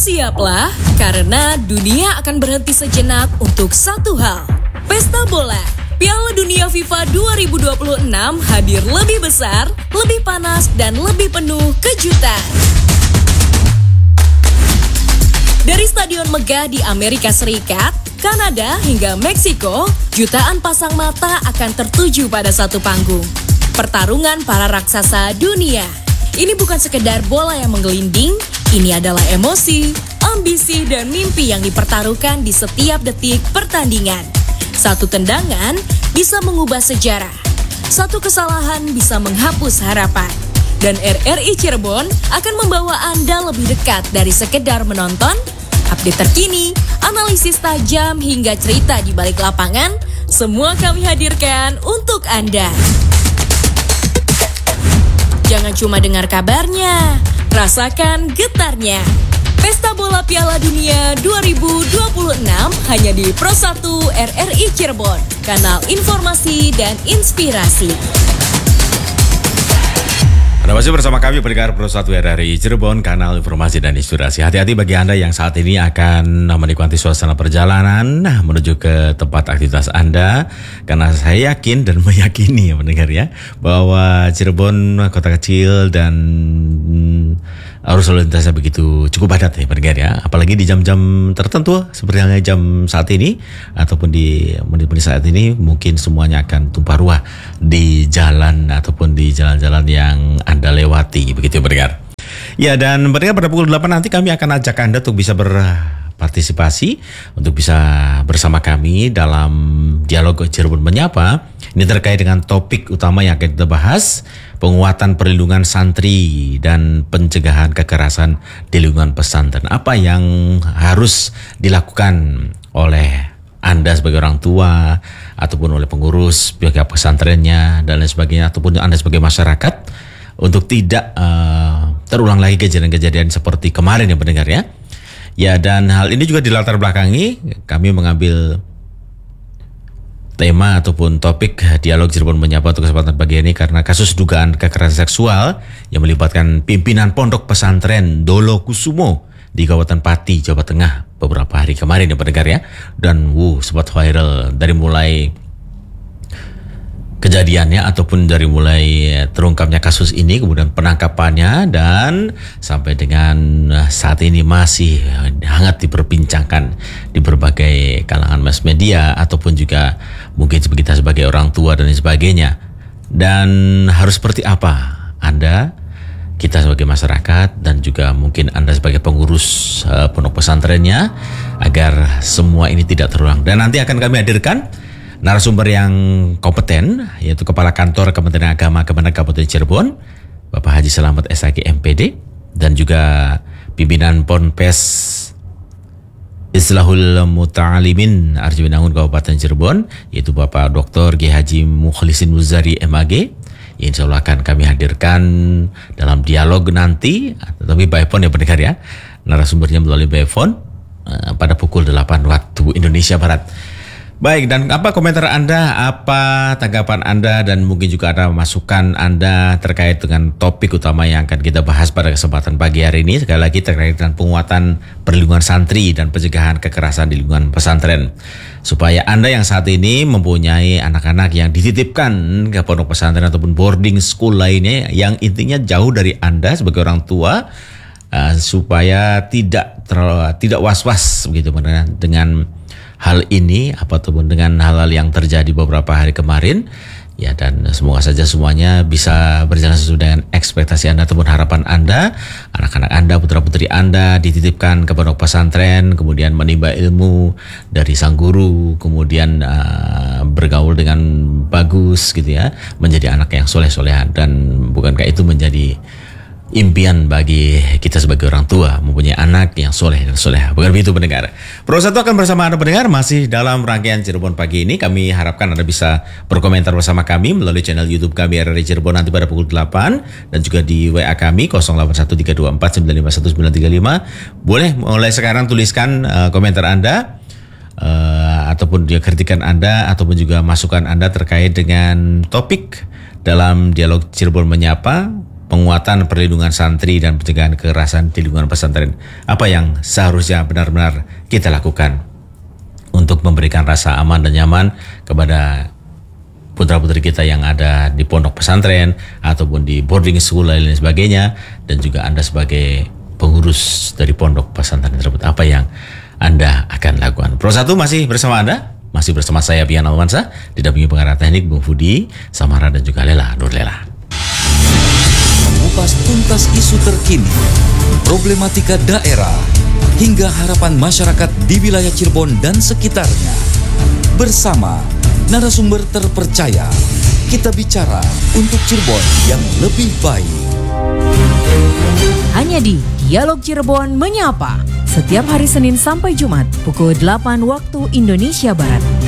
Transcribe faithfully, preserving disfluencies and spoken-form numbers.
Bersiaplah, karena dunia akan berhenti sejenak untuk satu hal. Pesta bola Piala Dunia FIFA dua ribu dua puluh enam hadir lebih besar, lebih panas, dan lebih penuh kejutan. Dari stadion megah di Amerika Serikat, Kanada, hingga Meksiko, jutaan pasang mata akan tertuju pada satu panggung. Pertarungan para raksasa dunia. Ini bukan sekedar bola yang menggelinding, ini adalah emosi, ambisi, dan mimpi yang dipertaruhkan di setiap detik pertandingan. Satu tendangan bisa mengubah sejarah. Satu kesalahan bisa menghapus harapan. Dan R R I Cirebon akan membawa Anda lebih dekat dari sekedar menonton. Update terkini, analisis tajam, hingga cerita di balik lapangan, semua kami hadirkan untuk Anda. Jangan cuma dengar kabarnya, rasakan getarnya. Pesta Bola Piala Dunia dua ribu dua puluh enam hanya di Pro satu R R I Cirebon, kanal informasi dan inspirasi. Anda masih bersama kami pendengar Pro satu R R I Cirebon, kanal informasi dan inspirasi. Hati-hati bagi Anda yang saat ini akan menikmati suasana perjalanan menuju ke tempat aktivitas Anda, karena saya yakin dan meyakini ya pendengar ya, bahwa Cirebon kota kecil dan arus lalu lintasnya begitu cukup padat ya pendengar ya, apalagi di jam-jam tertentu seperti halnya jam saat ini ataupun di menit-menit saat ini, mungkin semuanya akan tumpah ruah di jalan ataupun di jalan-jalan yang Anda lewati, begitu pendengar. Ya, dan pendengar, pada pukul delapan nanti kami akan ajak Anda untuk bisa berpartisipasi, untuk bisa bersama kami dalam dialog Cirebon Menyapa. Ini terkait dengan topik utama yang akan kita bahas, penguatan perlindungan santri dan pencegahan kekerasan di lingkungan pesantren. Apa yang harus dilakukan oleh Anda sebagai orang tua ataupun oleh pengurus pihak pesantrennya dan lain sebagainya, ataupun Anda sebagai masyarakat, untuk tidak uh, terulang lagi kejadian-kejadian seperti kemarin ya pendengar ya. Ya, dan hal ini juga dilatar belakangi kami mengambil tema ataupun topik dialog Cirebon Menyapa untuk kesempatan pagi ini karena kasus dugaan kekerasan seksual yang melibatkan pimpinan pondok pesantren Dolo Kusumo di Kabupaten Pati, Jawa Tengah beberapa hari kemarin ya pendengar ya. Dan wuh, sempat viral dari mulai kejadiannya ataupun dari mulai terungkapnya kasus ini, kemudian penangkapannya, dan sampai dengan saat ini masih hangat diperbincangkan di berbagai kalangan mass media ataupun juga mungkin kita sebagai orang tua dan sebagainya. Dan harus seperti apa Anda, kita sebagai masyarakat, dan juga mungkin Anda sebagai pengurus uh, pondok pesantrennya, agar semua ini tidak terulang. Dan nanti akan kami hadirkan narasumber yang kompeten, yaitu Kepala Kantor Kementerian Agama Kemenak Kabupaten Cirebon, Bapak Haji Selamat S H G M P D, dan juga pimpinan Ponpes Islahul Muta'alimin Arjawinangun Kabupaten Cirebon, yaitu Bapak Doktor G Haji Mukhlisin Muzari M A G. Insya Allah akan kami hadirkan dalam dialog nanti, tapi by phone ya pendengar ya, narasumbernya melalui by phone uh, pada pukul delapan waktu Indonesia Barat. Baik, dan apa komentar Anda, apa tanggapan Anda, dan mungkin juga ada masukan Anda terkait dengan topik utama yang akan kita bahas pada kesempatan pagi hari ini. Sekali lagi terkait dengan penguatan perlindungan santri dan pencegahan kekerasan di lingkungan pesantren. Supaya Anda yang saat ini mempunyai anak-anak yang dititipkan ke pondok pesantren ataupun boarding school lainnya yang intinya jauh dari Anda sebagai orang tua, uh, supaya tidak terlalu, tidak was-was begitu dengan hal ini ataupun dengan hal-hal yang terjadi beberapa hari kemarin ya, dan semoga saja semuanya bisa berjalan sesuai dengan ekspektasi Anda ataupun harapan Anda. Anak-anak Anda, putra-putri Anda dititipkan ke pondok pesantren, kemudian menimba ilmu dari sang guru, kemudian uh, bergaul dengan bagus gitu ya, menjadi anak yang soleh-solehan. Dan bukankah itu menjadi impian bagi kita sebagai orang tua, mempunyai anak yang soleh dan soleha. Bukan begitu pendengar? Pro satu akan bersama Anda pendengar masih dalam rangkaian Cirebon pagi ini. Kami harapkan Anda bisa berkomentar bersama kami melalui channel YouTube kami R R I Cirebon nanti pada pukul delapan, dan juga di W A kami nol delapan satu tiga dua empat sembilan lima satu sembilan tiga lima. Boleh mulai sekarang tuliskan uh, komentar Anda uh, ataupun dia kritikan Anda ataupun juga masukan Anda terkait dengan topik dalam dialog Cirebon Menyapa penguatan perlindungan santri dan pencegahan kekerasan di lingkungan pesantren. Apa yang seharusnya benar-benar kita lakukan untuk memberikan rasa aman dan nyaman kepada putra-putri kita yang ada di pondok pesantren ataupun di boarding school dan lain sebagainya, dan juga Anda sebagai pengurus dari pondok pesantren tersebut, apa yang Anda akan lakukan. Pro satu masih bersama Anda, masih bersama saya Pian Almansa, didampingi pengarah teknik Bung Fudi, Samara dan juga Lela Nur Lela. Mengupas tuntas isu terkini, problematika daerah, hingga harapan masyarakat di wilayah Cirebon dan sekitarnya. Bersama narasumber terpercaya, kita bicara untuk Cirebon yang lebih baik. Hanya di Dialog Cirebon Menyapa, setiap hari Senin sampai Jumat pukul delapan waktu Indonesia Barat.